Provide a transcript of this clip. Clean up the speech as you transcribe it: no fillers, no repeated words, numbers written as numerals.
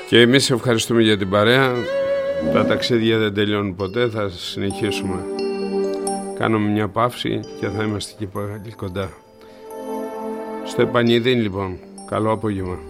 Και εμείς ευχαριστούμε για την παρέα. Τα ταξίδια δεν τελειώνουν ποτέ, θα συνεχίσουμε. Κάνουμε μια παύση και θα είμαστε και πάλι κοντά. Στο επανειδήν λοιπόν. Καλό απόγευμα.